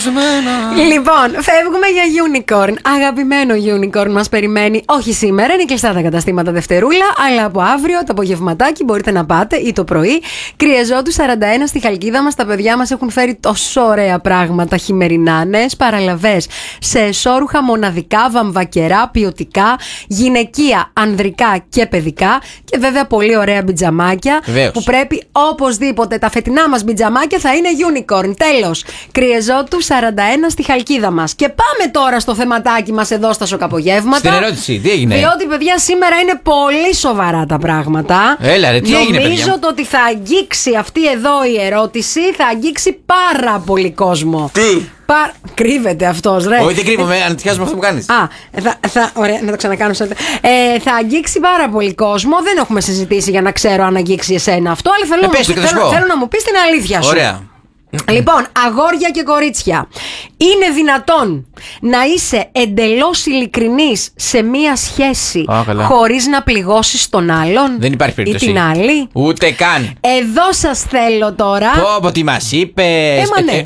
σπασμένα. Λοιπόν, φεύγουμε για unicorn. Αγαπημένο unicorn μας περιμένει. Όχι σήμερα, είναι κλειστά τα καταστήματα Δευτερούλα, αλλά από αύριο το απογευματάκι μπορείτε να πάτε ή το πρωί. Κρυεζότου 41 στη Χαλκίδα μας. Τα παιδιά μας έχουν φέρει τόσο ωραία πράγματα χειμερινά. Νέες παραλαβές σε εσώρουχα μοναδικά, βαμβακερά, ποιοτικά, γυναικεία, ανδρικά και παιδικά. Και βέβαια πολύ ωραία μπιτζαμάκια. Βεβαίως. Που πρέπει οπωσδήποτε τα φετινά μας μπιτζαμάκια θα είναι unicorn. Τέλος. Κρυεζότου 41 στη Χαλκίδα μας. Και πάμε τώρα στο θεματάκι μας εδώ στα σοκαπογεύματα. Στην ερώτηση, τι έγινε? Διότι, παιδιά, σήμερα είναι πολύ σοβαρά τα πράγματα. Έλα, ρε, τι έγινε, παιδιά? Νομίζω ότι θα αγγίξει αυτή εδώ η ερώτηση, θα αγγίξει πάρα πολύ κόσμο. Τι? Κρύβεται αυτός, ρε. Όχι, δεν κρύβομαι, ανατριχιάζομαι αυτό που κάνεις. Ωραία, να το ξανακάνω. Θα αγγίξει πάρα πολύ κόσμο. Δεν έχουμε συζητήσει για να ξέρω αν αγγίξει εσένα αυτό, αλλά θέλω να μου πεις την αλήθεια σου. Ωραία. Λοιπόν, αγόρια και κορίτσια, είναι δυνατόν να είσαι εντελώς ειλικρινής σε μία σχέση χωρίς να πληγώσεις τον άλλον? Δεν υπάρχει περίπτωση. Ή την άλλη? Ούτε καν. Εδώ σας θέλω τώρα. Πω, τι μας είπες.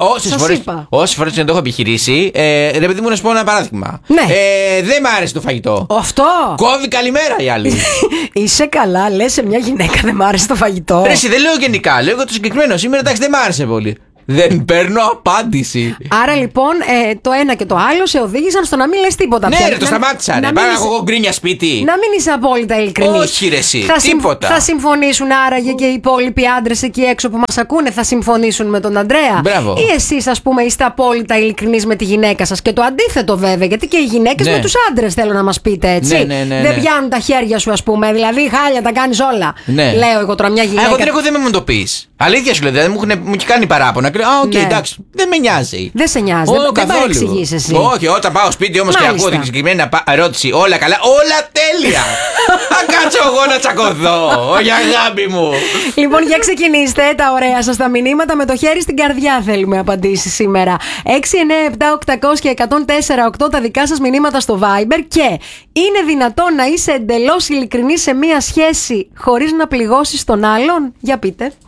Όσες φορές δεν το έχω επιχειρήσει, ρε παιδί μου, να σου πω ένα παράδειγμα. Ναι. Δεν μ' άρεσε το φαγητό. Αυτό. Κόβει καλημέρα οι άλλοι. Είσαι καλά, λες σε μια γυναίκα δεν μ' άρεσε το φαγητό. Ρε, εσύ δεν λέω γενικά, λέω το συγκεκριμένο. Σήμερα εντάξει δεν μ' άρεσε πολύ. Δεν παίρνω απάντηση. Άρα λοιπόν το ένα και το άλλο σε οδήγησαν στο να μην λες τίποτα. Ναι, ρε, το σταμάτησα. Ρε, πάω εγώ γκρίνια σπίτι. Να μην είσαι απόλυτα ειλικρινής. Όχι, ρε, εσύ. Τίποτα. Θα συμφωνήσουν άραγε και οι υπόλοιποι άντρες εκεί έξω που μας ακούνε, θα συμφωνήσουν με τον Αντρέα? Μπράβο. Ή εσείς, ας πούμε, είστε απόλυτα ειλικρινείς με τη γυναίκα σας? Και το αντίθετο, βέβαια, γιατί και οι γυναίκες με τους άντρες, θέλω να μας πείτε, έτσι. Ναι. Δεν πιάνουν τα χέρια σου, ας πούμε. Δηλαδή, χάλια τα κάνεις όλα. Ναι. Λέω εγώ τώρα μια γυναίκα. Εγώ δεν έχω θέμα να μου το πεις. Αλήθεια σου λέω, δηλαδή μου έχει κάνει παράπονα. Και λέω, οκ, εντάξει, δεν με νοιάζει. Δεν σε νοιάζει. Δεν παρεξηγείς εσύ. Όχι, όταν πάω σπίτι όμως και ακούω την συγκεκριμένη ερώτηση, όλα καλά, όλα τέλεια. Θα κάτσω εγώ να τσακωθώ. Όχι, αγάπη μου. Λοιπόν, για ξεκινήστε τα ωραία σας τα μηνύματα. Με το χέρι στην καρδιά θέλουμε απαντήσεις σήμερα. 697-800 και 104-8 τα δικά σας μηνύματα στο Viber. Και είναι δυνατόν να είσαι εντελώς ειλικρινής σε μία σχέση χωρίς να πληγώσεις τον άλλον? Για πείτε.